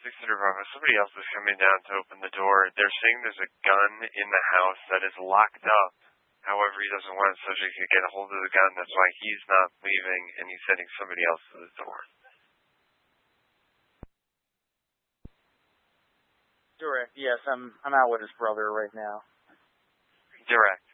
600 Bravo. Somebody else is coming down to open the door. They're saying there's a gun in the house that is locked up. However, he doesn't want the subject to get a hold of the gun. That's why he's not leaving, and he's sending somebody else to the door. Direct, yes. I'm out with his brother right now. Direct.